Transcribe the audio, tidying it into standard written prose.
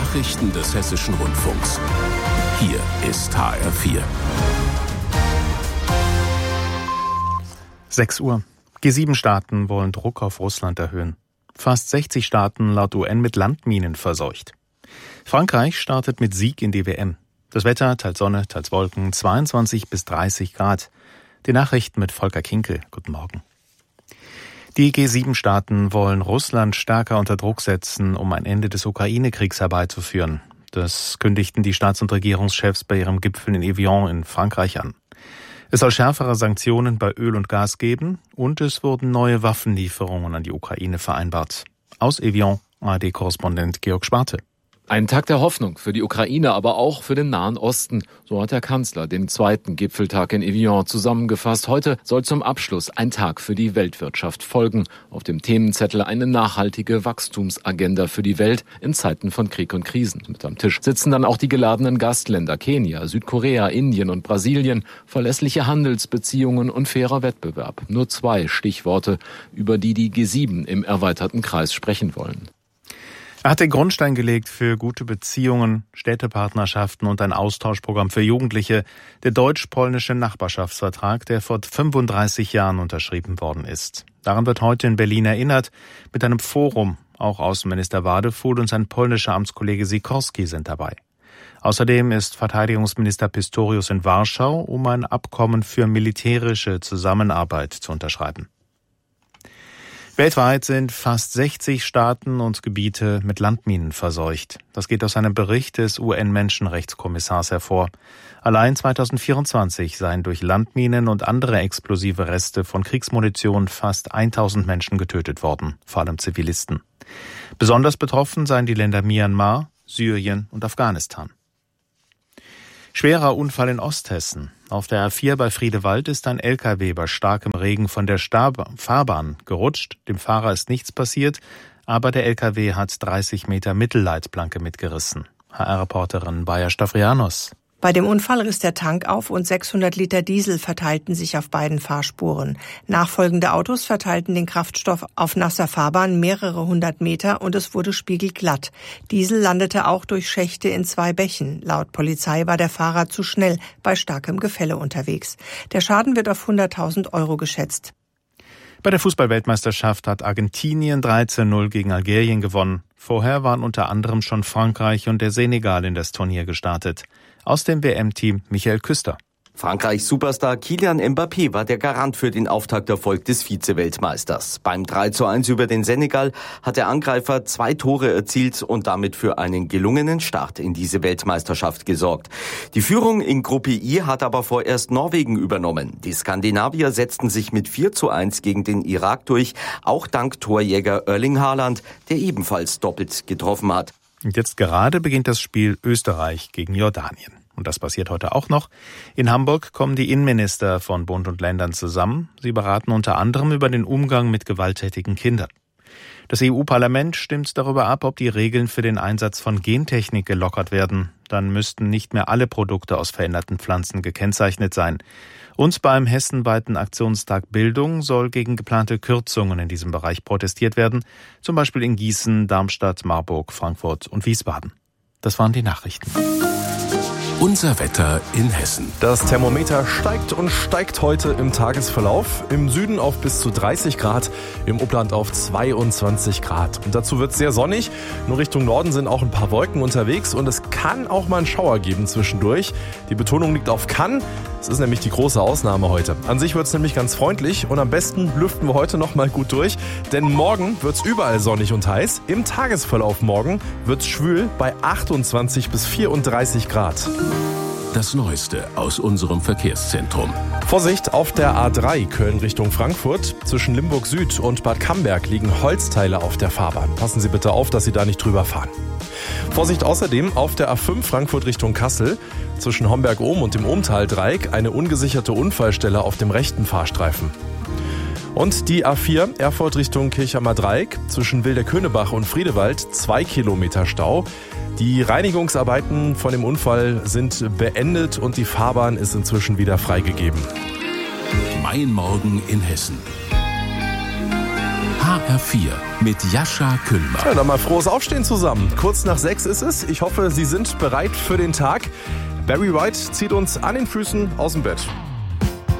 Nachrichten des Hessischen Rundfunks. Hier ist HR4. 6 Uhr. G7-Staaten wollen Druck auf Russland erhöhen. Fast 60 Staaten laut UN mit Landminen verseucht. Frankreich startet mit Sieg in die WM. Das Wetter, teils Sonne, teils Wolken, 22 bis 30 Grad. Die Nachrichten mit Volker Kinkel. Guten Morgen. Die G7-Staaten wollen Russland stärker unter Druck setzen, um ein Ende des Ukraine-Kriegs herbeizuführen. Das kündigten die Staats- und Regierungschefs bei ihrem Gipfel in Evian in Frankreich an. Es soll schärfere Sanktionen bei Öl und Gas geben und es wurden neue Waffenlieferungen an die Ukraine vereinbart. Aus Evian, ARD-Korrespondent Georg Schwarte. Ein Tag der Hoffnung für die Ukraine, aber auch für den Nahen Osten. So hat der Kanzler den zweiten Gipfeltag in Evian zusammengefasst. Heute soll zum Abschluss ein Tag für die Weltwirtschaft folgen. Auf dem Themenzettel eine nachhaltige Wachstumsagenda für die Welt in Zeiten von Krieg und Krisen. Mit am Tisch sitzen dann auch die geladenen Gastländer Kenia, Südkorea, Indien und Brasilien. Verlässliche Handelsbeziehungen und fairer Wettbewerb. Nur 2 Stichworte, über die die G7 im erweiterten Kreis sprechen wollen. Er hat den Grundstein gelegt für gute Beziehungen, Städtepartnerschaften und ein Austauschprogramm für Jugendliche, der deutsch-polnische Nachbarschaftsvertrag, der vor 35 Jahren unterschrieben worden ist. Daran wird heute in Berlin erinnert, mit einem Forum. Auch Außenminister Wadefuhl und sein polnischer Amtskollege Sikorski sind dabei. Außerdem ist Verteidigungsminister Pistorius in Warschau, um ein Abkommen für militärische Zusammenarbeit zu unterschreiben. Weltweit sind fast 60 Staaten und Gebiete mit Landminen verseucht. Das geht aus einem Bericht des UN-Menschenrechtskommissars hervor. Allein 2024 seien durch Landminen und andere explosive Reste von Kriegsmunition fast 1000 Menschen getötet worden, vor allem Zivilisten. Besonders betroffen seien die Länder Myanmar, Syrien und Afghanistan. Schwerer Unfall in Osthessen. Auf der A4 bei Friedewald ist ein LKW bei starkem Regen von der Fahrbahn gerutscht. Dem Fahrer ist nichts passiert, aber der LKW hat 30 Meter Mittelleitplanke mitgerissen. HR-Reporterin Baja Stavrianos. Bei dem Unfall riss der Tank auf und 600 Liter Diesel verteilten sich auf beiden Fahrspuren. Nachfolgende Autos verteilten den Kraftstoff auf nasser Fahrbahn mehrere 100 Meter und es wurde spiegelglatt. Diesel landete auch durch Schächte in 2 Bächen. Laut Polizei war der Fahrer zu schnell bei starkem Gefälle unterwegs. Der Schaden wird auf 100.000 € geschätzt. Bei der Fußball-Weltmeisterschaft hat Argentinien 13:0 gegen Algerien gewonnen. Vorher waren unter anderem schon Frankreich und der Senegal in das Turnier gestartet. Aus dem WM-Team Michael Küster. Frankreichs Superstar Kylian Mbappé war der Garant für den Auftakterfolg des Vize-Weltmeisters. Beim 3:1 über den Senegal hat der Angreifer 2 Tore erzielt und damit für einen gelungenen Start in diese Weltmeisterschaft gesorgt. Die Führung in Gruppe I hat aber vorerst Norwegen übernommen. Die Skandinavier setzten sich mit 4:1 gegen den Irak durch, auch dank Torjäger Erling Haaland, der ebenfalls doppelt getroffen hat. Und jetzt gerade beginnt das Spiel Österreich gegen Jordanien. Und das passiert heute auch noch. In Hamburg kommen die Innenminister von Bund und Ländern zusammen. Sie beraten unter anderem über den Umgang mit gewalttätigen Kindern. Das EU-Parlament stimmt darüber ab, ob die Regeln für den Einsatz von Gentechnik gelockert werden. Dann müssten nicht mehr alle Produkte aus veränderten Pflanzen gekennzeichnet sein. Und beim hessenweiten Aktionstag Bildung soll gegen geplante Kürzungen in diesem Bereich protestiert werden. Zum Beispiel in Gießen, Darmstadt, Marburg, Frankfurt und Wiesbaden. Das waren die Nachrichten. Unser Wetter in Hessen. Das Thermometer steigt und steigt heute im Tagesverlauf. Im Süden auf bis zu 30 Grad, im Upland auf 22 Grad. Und dazu wird es sehr sonnig. Nur Richtung Norden sind auch ein paar Wolken unterwegs und es kann auch mal einen Schauer geben zwischendurch. Die Betonung liegt auf kann. Es ist nämlich die große Ausnahme heute. An sich wird es nämlich ganz freundlich und am besten lüften wir heute noch mal gut durch. Denn morgen wird es überall sonnig und heiß. Im Tagesverlauf morgen wird es schwül bei 28 bis 34 Grad. Das Neueste aus unserem Verkehrszentrum. Vorsicht auf der A3 Köln Richtung Frankfurt. Zwischen Limburg Süd und Bad Camberg liegen Holzteile auf der Fahrbahn. Passen Sie bitte auf, dass Sie da nicht drüber fahren. Vorsicht außerdem auf der A5 Frankfurt Richtung Kassel. Zwischen Homberg-Ohm und dem Ohmtal-Dreieck eine ungesicherte Unfallstelle auf dem rechten Fahrstreifen. Und die A4 Erfurt Richtung Kirchhammer Dreieck. Zwischen Wilderköhnebach und Friedewald 2 Kilometer Stau. Die Reinigungsarbeiten von dem Unfall sind beendet und die Fahrbahn ist inzwischen wieder freigegeben. Mein Morgen in Hessen. HR4 mit Jascha Küllmann. Ja, dann mal frohes Aufstehen zusammen. Kurz nach 6 ist es. Ich hoffe, Sie sind bereit für den Tag. Barry White zieht uns an den Füßen aus dem Bett.